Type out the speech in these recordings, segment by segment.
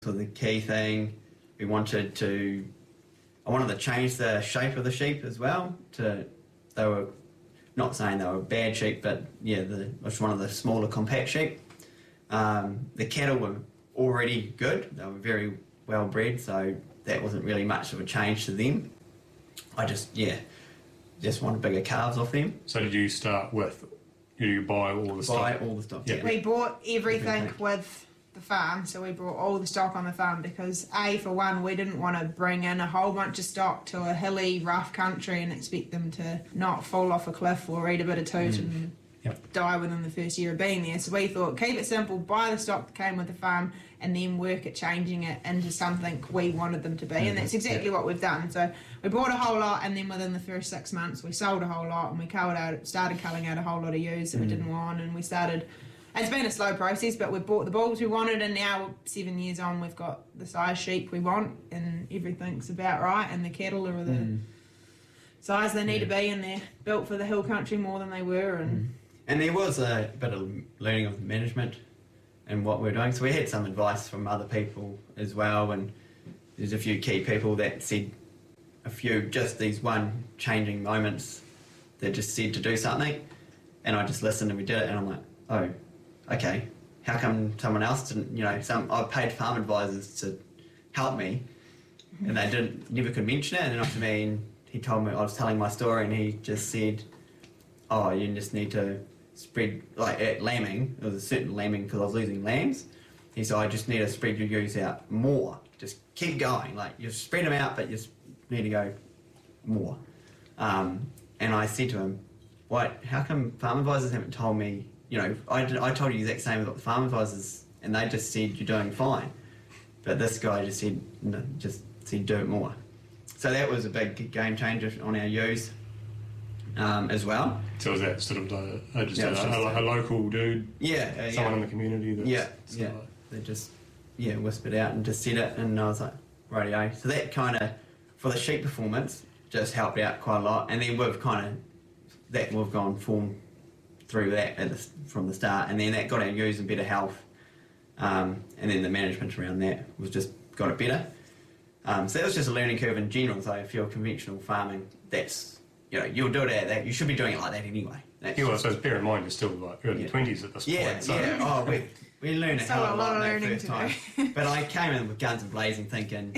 was the key thing. I wanted to change the shape of the sheep as well. They were not saying they were bad sheep, but yeah, it was one of the smaller compact sheep. The cattle were already good. They were very well bred, so that wasn't really much of a change to them. I just wanted bigger calves off them. So did you start with, you buy all the stock? Buy all the stock, yeah. We bought everything with the farm, so we brought all the stock on the farm because for one, we didn't want to bring in a whole bunch of stock to a hilly, rough country and expect them to not fall off a cliff or eat a bit of toot and die within the first year of being there. So we thought, keep it simple, buy the stock that came with the farm and then work at changing it into something we wanted them to be, and that's exactly what we've done. So we bought a whole lot, and then within the first 6 months we sold a whole lot, and we started culling out a whole lot of ewes that we didn't want, and we started. It's been a slow process, but we've bought the bulls we wanted, and now 7 years on we've got the size sheep we want, and everything's about right, and the cattle are the size they need to be, and they're built for the hill country more than they were. And there was a bit of learning of management and what we're doing. So we had some advice from other people as well, and there's a few key people that said just these one changing moments that just said to do something, and I just listened and we did it, and I'm like, oh, okay, how come someone else didn't, I paid farm advisors to help me, and they never could mention it, and then after me, and he told me, I was telling my story, and he just said, oh, you just need to spread, like at lambing, there was a certain lambing because I was losing lambs, he said, I just need to spread your ewes out more, just keep going, like you spread them out, but you just need to go more. And I said to him, how come farm advisors haven't told me, I told you the exact same about the farm advisors, and they just said you're doing fine, but this guy just said, no, just said do it more. So that was a big game changer on our ewes. As well. So was that sort of a local dude? Someone in the community that they just whispered out and just said it, and I was like, rightio. So that kind of, for the sheep performance, just helped out quite a lot, and then we've gone form through that from the start, and then that got our ewes in better health, and then the management around that was just got it better. So that was just a learning curve in general. So if you're conventional farming, that's you'll do it at that. You should be doing it like that anyway. So bear in mind you're still like early 20s at this point. So. Yeah. Oh, we learned a hell of a lot that first time. But I came in with guns blazing, thinking,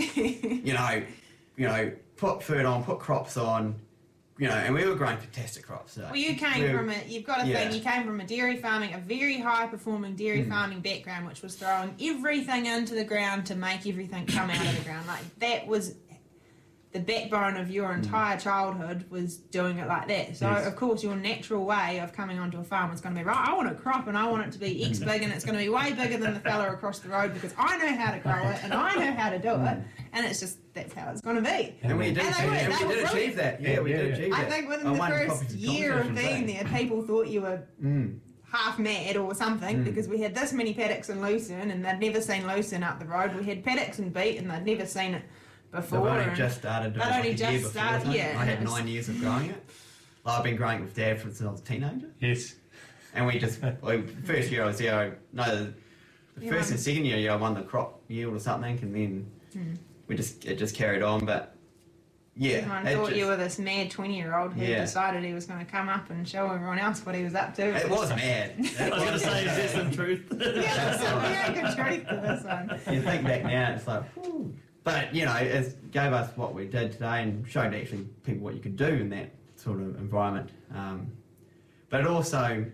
put food on, put crops on, and we were growing fantastic crops. So well, you came from you've got to think, you came from a dairy farming, a very high performing dairy farming background, which was throwing everything into the ground to make everything come out of the ground. Like that was the backbone of your entire childhood, was doing it like that. So, of course, your natural way of coming onto a farm is going to be, right, I want a crop and I want it to be X big, and it's going to be way bigger than the fella across the road because I know how to grow it and I know how to do it, and it's just, that's how it's going to be. And we did achieve that. Yeah, we did achieve that. I think within the first year of being there, people thought you were half mad or something because we had this many paddocks in Lucerne and they'd never seen Lucerne up the road. We had paddocks in Beat and they'd never seen it before. They've only just started doing it a year before. I had 9 years of growing it. I've been growing it with Dad since I was a teenager. Yes. And first year I was there, the first and second year I won the crop yield or something, and then it just carried on. But yeah, I thought you were this mad 20-year-old who decided he was going to come up and show everyone else what he was up to. It was mad. I was going to say, is there some truth? There's some very good truth to this one. You think back now, it's like, whew. But, it gave us what we did today and showed actually people what you could do in that sort of environment. But it also,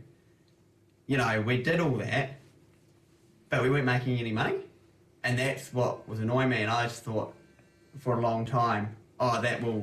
we did all that, but we weren't making any money. And that's what was annoying me. And I just thought for a long time, that will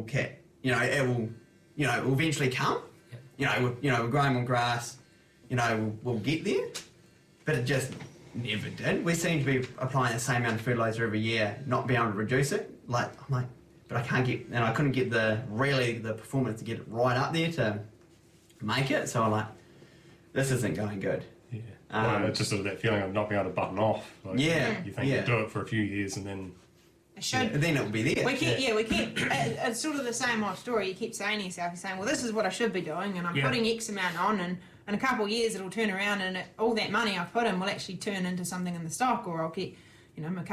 it will eventually come. Yep. We're growing on grass, we'll get there. But it just never did. We seem to be applying the same amount of fertiliser every year, not being able to reduce it. But I couldn't get the performance to get it right up there to make it. So I'm like, this isn't going good. Yeah. It's just sort of that feeling of not being able to button off. You think you do it for a few years and then. Then it will be there. We keep. It's sort of the same old story. You keep saying to yourself, you're saying, well, this is what I should be doing, and I'm putting X amount on, and in a couple of years it'll turn around, and all that money I've put in will actually turn into something in the stock, or I'll get, my